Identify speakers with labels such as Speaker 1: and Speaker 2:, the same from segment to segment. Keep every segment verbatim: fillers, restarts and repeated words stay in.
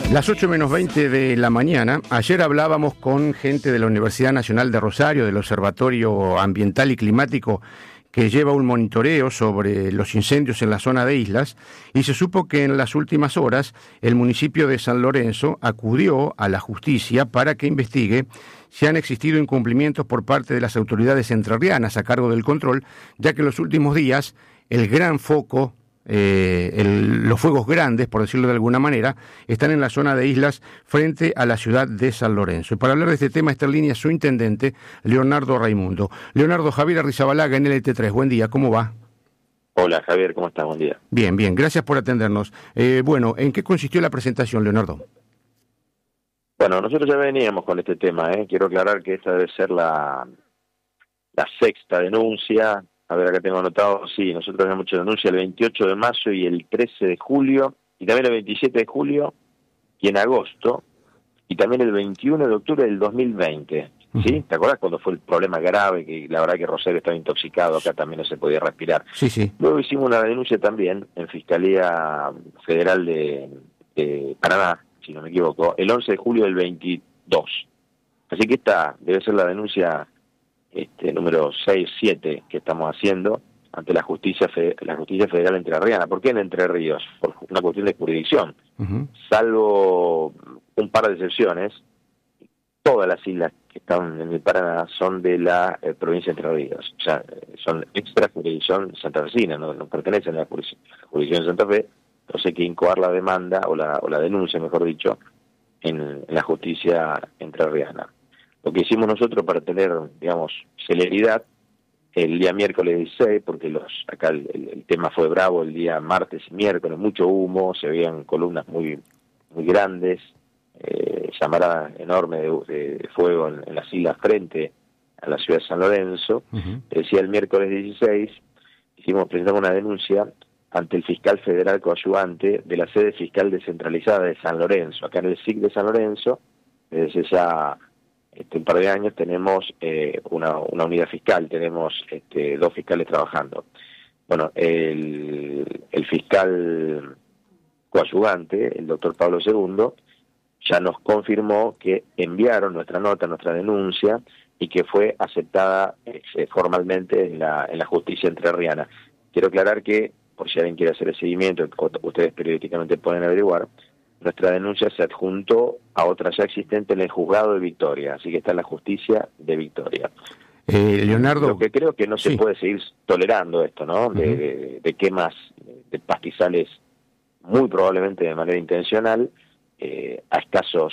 Speaker 1: Las ocho menos veinte de la mañana. Ayer hablábamos con gente de la Universidad Nacional de Rosario, del Observatorio Ambiental y Climático, que lleva un monitoreo sobre los incendios en la zona de Islas, y se supo que en las últimas horas el municipio de San Lorenzo acudió a la justicia para que investigue si han existido incumplimientos por parte de las autoridades entrerrianas a cargo del control, ya que en los últimos días el gran foco, Eh, el, los fuegos grandes, por decirlo de alguna manera, están en la zona de Islas frente a la ciudad de San Lorenzo. Y para hablar de este tema está en línea su intendente, Leonardo Raimundo. Leonardo, Javier Arrizabalaga en L T tres, buen día, ¿cómo va?
Speaker 2: Hola Javier, ¿cómo estás? Buen día.
Speaker 1: Bien, bien, gracias por atendernos. Eh, bueno, ¿en qué consistió la presentación, Leonardo?
Speaker 2: Bueno, nosotros ya veníamos con este tema, ¿eh? Quiero aclarar que esta debe ser la, la sexta denuncia. A ver, acá tengo anotado, sí, nosotros habíamos hecho denuncia el veintiocho de mayo y el trece de julio, y también el veintisiete de julio, y en agosto, y también el veintiuno de octubre del dos mil veinte, ¿sí? ¿Te acordás cuando fue el problema grave, que la verdad que Rosario estaba intoxicado, acá también no se podía respirar?
Speaker 1: Sí, sí.
Speaker 2: Luego hicimos una denuncia también en Fiscalía Federal de, de Paraná, si no me equivoco, el once de julio del veintidós. Así que esta debe ser la denuncia Este, número seis, siete que estamos haciendo ante la justicia fe, la justicia federal entrerriana. ¿Por qué en Entre Ríos? Por una cuestión de jurisdicción. Uh-huh. Salvo un par de excepciones, todas las islas que están en el Paraná son de la eh, provincia de Entre Ríos. O sea, son extra jurisdicción santafesina, no, no pertenecen a la jurisdicción de Santa Fe. Entonces hay que incoar la demanda, o la, o la denuncia, mejor dicho, en, en la justicia entrerriana. Lo que hicimos nosotros para tener, digamos, celeridad, el día miércoles dieciséis, porque los acá el, el, el tema fue bravo el día martes y miércoles, mucho humo, se veían columnas muy muy grandes, eh, llamarada enorme de, de fuego en, en las islas frente a la ciudad de San Lorenzo. Uh-huh. Decía el miércoles dieciséis, hicimos presentar una denuncia ante el fiscal federal coadyuvante de la sede fiscal descentralizada de San Lorenzo, acá en el S I C de San Lorenzo, desde esa... Este, un par de años tenemos eh, una, una unidad fiscal, tenemos este, dos fiscales trabajando. Bueno, el, el fiscal coadyuvante, el doctor Pablo Segundo, ya nos confirmó que enviaron nuestra nota, nuestra denuncia, y que fue aceptada eh, formalmente en la, en la justicia entrerriana. Quiero aclarar que, por si alguien quiere hacer el seguimiento, ustedes periódicamente pueden averiguar, nuestra denuncia se adjuntó a otra ya existente en el juzgado de Victoria, así que está en la justicia de Victoria.
Speaker 1: Eh, Leonardo...
Speaker 2: Lo que creo que no se
Speaker 1: sí. puede
Speaker 2: seguir tolerando esto, ¿no? De, uh-huh. de, de quemas de pastizales muy probablemente de manera intencional, eh, a escasos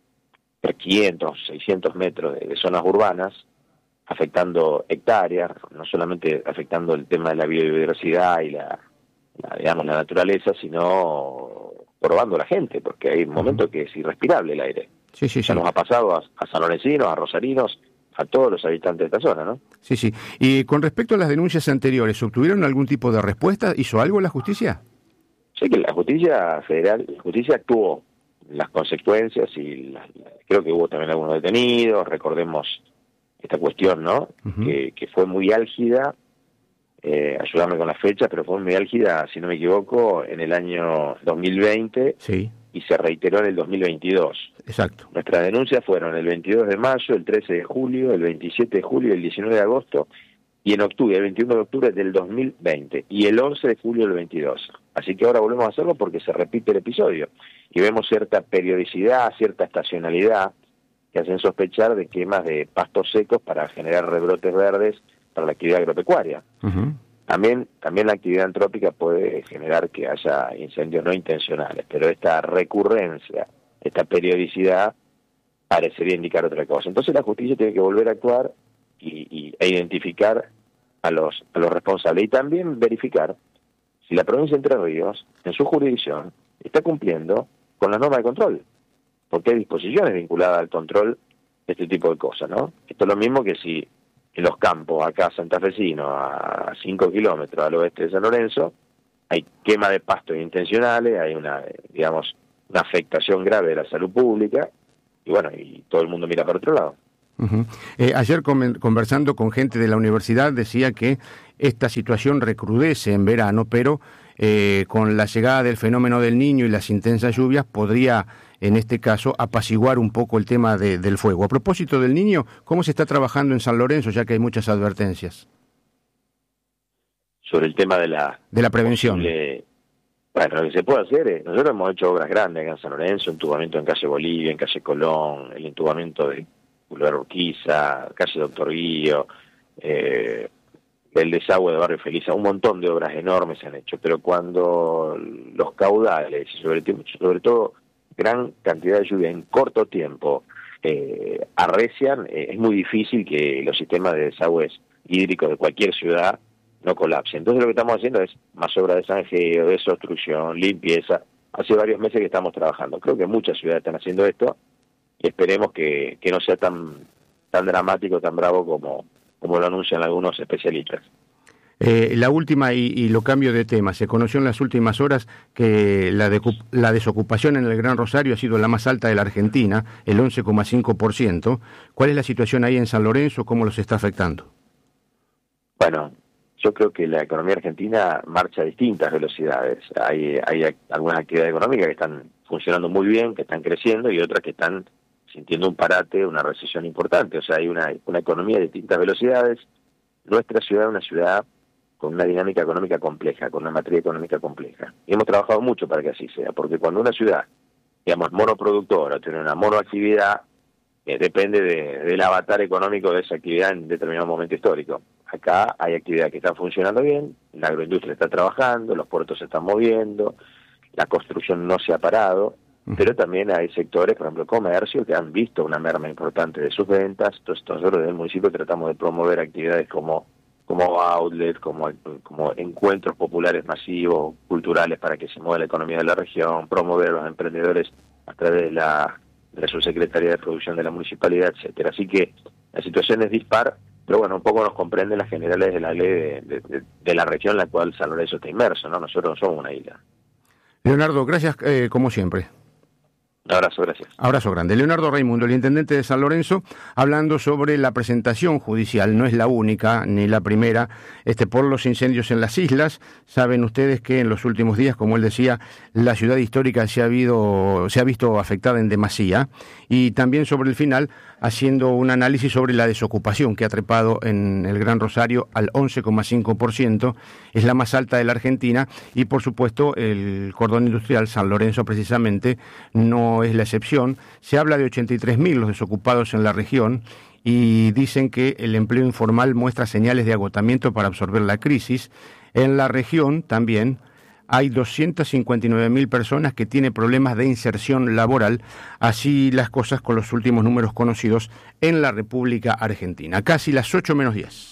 Speaker 2: quinientos, seiscientos metros de, de zonas urbanas, afectando hectáreas, no solamente afectando el tema de la biodiversidad y la, la digamos, la naturaleza, sino... probando a la gente, porque hay un momento uh-huh. que es irrespirable el aire.
Speaker 1: Sí, sí,
Speaker 2: ya
Speaker 1: sí.
Speaker 2: nos ha pasado a, a sanlorencinos, a rosarinos, a todos los habitantes de esta zona, ¿no?
Speaker 1: Sí, sí. Y con respecto a las denuncias anteriores, ¿obtuvieron algún tipo de respuesta? ¿Hizo algo la justicia?
Speaker 2: Sí, que la justicia federal, la justicia actuó las consecuencias y la, la, creo que hubo también algunos detenidos, recordemos esta cuestión, ¿no? Uh-huh. Que, que fue muy álgida. Eh, ayudarme con la fecha, pero fue muy álgida, si no me equivoco, en el año dos mil veinte
Speaker 1: sí.
Speaker 2: y se reiteró en el dos mil veintidós.
Speaker 1: Exacto.
Speaker 2: Nuestras denuncias fueron el veintidós de mayo, el trece de julio, el veintisiete de julio, el diecinueve de agosto y en octubre, el veintiuno de octubre del dos mil veinte y el once de julio del veintidós. Así que ahora volvemos a hacerlo porque se repite el episodio y vemos cierta periodicidad, cierta estacionalidad que hacen sospechar de quemas de pastos secos para generar rebrotes verdes para la actividad agropecuaria. Uh-huh. También, también la actividad antrópica puede generar que haya incendios no intencionales, pero esta recurrencia, esta periodicidad, parecería indicar otra cosa. Entonces la justicia tiene que volver a actuar y, y, e identificar a los, a los responsables y también verificar si la provincia de Entre Ríos, en su jurisdicción, está cumpliendo con las normas de control, porque hay disposiciones vinculadas al control de este tipo de cosas, ¿no? Esto es lo mismo que si en los campos, acá santafesino, a cinco kilómetros al oeste de San Lorenzo, hay quema de pastos intencionales, hay una, digamos, una afectación grave de la salud pública, y bueno, y todo el mundo mira para otro lado.
Speaker 1: Uh-huh. Eh, ayer com- conversando con gente de la universidad decía que esta situación recrudece en verano, pero eh, con la llegada del fenómeno del Niño y las intensas lluvias podría en este caso, apaciguar un poco el tema de, del fuego. A propósito del niño, ¿cómo se está trabajando en San Lorenzo, ya que hay muchas advertencias?
Speaker 2: Sobre el tema de la...
Speaker 1: De la prevención.
Speaker 2: Posible, bueno, lo que se puede hacer es, nosotros hemos hecho obras grandes acá en San Lorenzo, entubamiento en calle Bolivia, en calle Colón, el entubamiento de Boulevard Urquiza, calle Doctor Guío, eh, el desagüe de Barrio Feliz, un montón de obras enormes se han hecho, pero cuando los caudales, y sobre, sobre todo gran cantidad de lluvia en corto tiempo, eh, arrecian, eh, es muy difícil que los sistemas de desagües hídricos de cualquier ciudad no colapsen. Entonces lo que estamos haciendo es más obra de zanjeo, desobstrucción, limpieza. Hace varios meses que estamos trabajando. Creo que muchas ciudades están haciendo esto y esperemos que, que no sea tan tan dramático, tan bravo como, como lo anuncian algunos especialistas.
Speaker 1: Eh, la última, y, y lo cambio de tema, se conoció en las últimas horas que la, de, la desocupación en el Gran Rosario ha sido la más alta de la Argentina, el once coma cinco por ciento. ¿Cuál es la situación ahí en San Lorenzo? ¿Cómo los está afectando?
Speaker 2: Bueno, yo creo que la economía argentina marcha a distintas velocidades. Hay, hay algunas actividades económicas que están funcionando muy bien, que están creciendo, y otras que están sintiendo un parate, una recesión importante. O sea, hay una, una economía de distintas velocidades. Nuestra ciudad es una ciudad con una dinámica económica compleja, con una materia económica compleja. Y hemos trabajado mucho para que así sea, porque cuando una ciudad, digamos, monoproductora, tiene una monoactividad, eh, depende de, del avatar económico de esa actividad en determinado momento histórico. Acá hay actividades que están funcionando bien, la agroindustria está trabajando, los puertos se están moviendo, la construcción no se ha parado, pero también hay sectores, por ejemplo, el comercio, que han visto una merma importante de sus ventas. Entonces nosotros desde el municipio tratamos de promover actividades como como outlet, como, como encuentros populares masivos, culturales, para que se mueva la economía de la región, promover a los emprendedores a través de la, de la subsecretaría de producción de la municipalidad, etcétera. Así que la situación es dispar, pero bueno, un poco nos comprenden las generales de la ley de, de, de, de la región en la cual San Lorenzo está inmerso, ¿no? Nosotros no somos una isla.
Speaker 1: Leonardo, gracias eh, como siempre.
Speaker 2: Un abrazo, gracias.
Speaker 1: Abrazo grande. Leonardo Raimundo, el intendente de San Lorenzo, hablando sobre la presentación judicial. No es la única ni la primera, este por los incendios en las islas. Saben ustedes que en los últimos días, como él decía, la ciudad histórica se ha, habido, se ha visto afectada en demasía. Y también sobre el final, haciendo un análisis sobre la desocupación que ha trepado en el Gran Rosario al once coma cinco por ciento. Es la más alta de la Argentina y, por supuesto, el cordón industrial San Lorenzo precisamente no es la excepción. Se habla de ochenta y tres mil los desocupados en la región y dicen que el empleo informal muestra señales de agotamiento para absorber la crisis. En la región también hay doscientas cincuenta y nueve mil personas que tienen problemas de inserción laboral. Así las cosas con los últimos números conocidos en la República Argentina. Casi las ocho menos diez.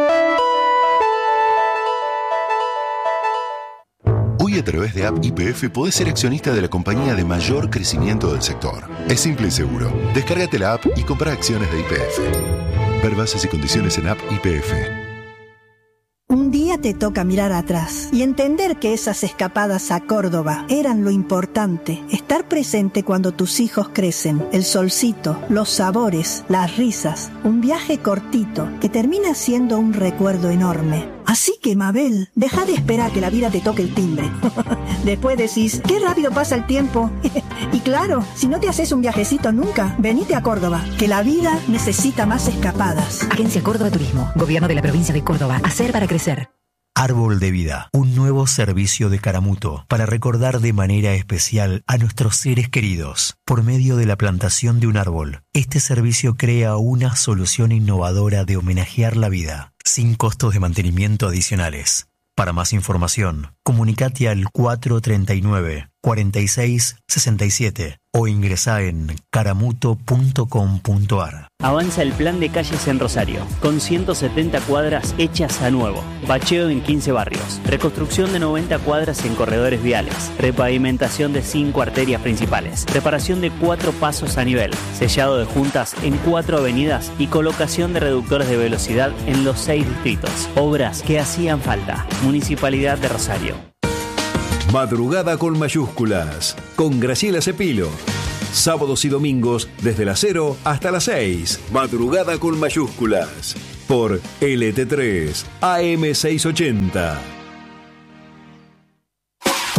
Speaker 3: Hoy a través de App Y P F podés ser accionista de la compañía de mayor crecimiento del sector. Es simple y seguro. Descárgate la app y compra acciones de Y P F. Ver bases y condiciones en App Y P F.
Speaker 4: Un día te toca mirar atrás y entender que esas escapadas a Córdoba eran lo importante. Estar presente cuando tus hijos crecen, el solcito, los sabores, las risas. Un viaje cortito que termina siendo un recuerdo enorme. Así que, Mabel, deja de esperar que la vida te toque el timbre. Después decís, qué rápido pasa el tiempo. Y claro, si no te haces un viajecito nunca, venite a Córdoba, que la vida necesita más escapadas.
Speaker 5: Agencia Córdoba Turismo, Gobierno de la Provincia de Córdoba. Hacer para crecer.
Speaker 6: Árbol de Vida, un nuevo servicio de Caramuto para recordar de manera especial a nuestros seres queridos. Por medio de la plantación de un árbol, este servicio crea una solución innovadora de homenajear la vida, sin costos de mantenimiento adicionales. Para más información, comunicate al cuatro treinta y nueve, cuarenta y seis, sesenta y siete o ingresá en caramuto punto com punto ar.
Speaker 7: Avanza el plan de calles en Rosario, con ciento setenta cuadras hechas a nuevo, bacheo en quince barrios, reconstrucción de noventa cuadras en corredores viales, repavimentación de cinco arterias principales, reparación de cuatro pasos a nivel, sellado de juntas en cuatro avenidas y colocación de reductores de velocidad en los seis distritos. Obras que hacían falta. Municipalidad de Rosario.
Speaker 8: Madrugada con mayúsculas, con Graciela Cepilo. Sábados y domingos desde las cero hasta las seis. Madrugada con mayúsculas. Por L T tres, A M seiscientos ochenta.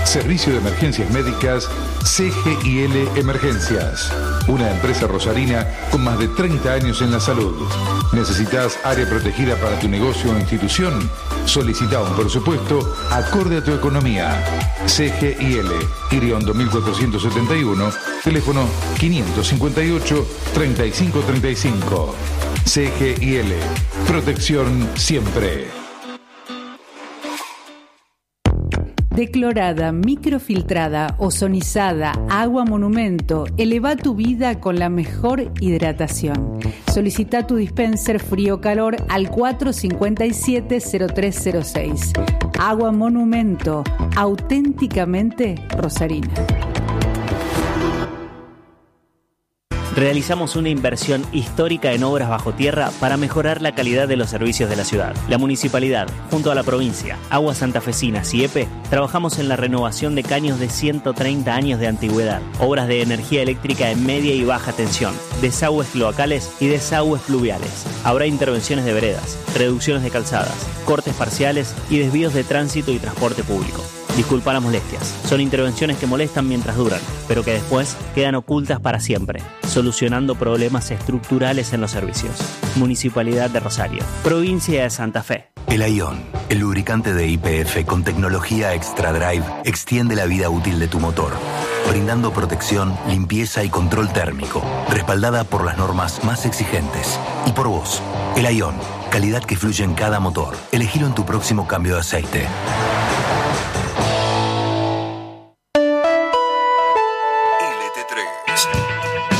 Speaker 9: Servicio de Emergencias Médicas C G I L Emergencias. Una empresa rosarina con más de treinta años en la salud. ¿Necesitas área protegida para tu negocio o institución? Solicita un presupuesto acorde a tu economía. C G I L, Iriondo mil cuatrocientos setenta y uno, teléfono quinientos cincuenta y ocho, treinta y cinco treinta y cinco. C G I L, protección siempre.
Speaker 10: Declorada, microfiltrada, ozonizada, agua monumento, eleva tu vida con la mejor hidratación. Solicita tu dispenser frío-calor al cuatro cinco siete cero tres cero seis. Agua monumento, auténticamente rosarina.
Speaker 7: Realizamos una inversión histórica en obras bajo tierra para mejorar la calidad de los servicios de la ciudad. La municipalidad, junto a la provincia, Aguas Santafesinas y E P E, trabajamos en la renovación de caños de ciento treinta años de antigüedad, obras de energía eléctrica en media y baja tensión, desagües cloacales y desagües pluviales. Habrá intervenciones de veredas, reducciones de calzadas, cortes parciales y desvíos de tránsito y transporte público. Disculpa las molestias. Son intervenciones que molestan mientras duran, pero que después quedan ocultas para siempre, solucionando problemas estructurales en los servicios. Municipalidad de Rosario. Provincia de Santa Fe.
Speaker 11: El Aion, el lubricante de Y P F con tecnología Extra Drive, extiende la vida útil de tu motor, brindando protección, limpieza y control térmico, respaldada por las normas más exigentes. Y por vos, el Aion, calidad que fluye en cada motor. Elegilo en tu próximo cambio de aceite.